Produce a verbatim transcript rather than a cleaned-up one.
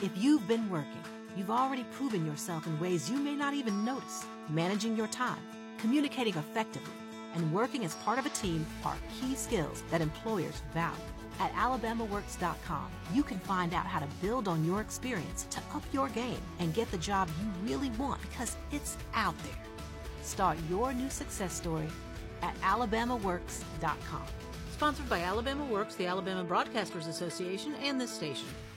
If you've been working, you've already proven yourself in ways you may not even notice. Managing your time, communicating effectively, and working as part of a team are key skills that employers value. At alabama works dot com, you can find out how to build on your experience to up your game and get the job you really want because it's out there. Start your new success story at alabama works dot com. Sponsored by Alabama Works, the Alabama Broadcasters Association, and this station.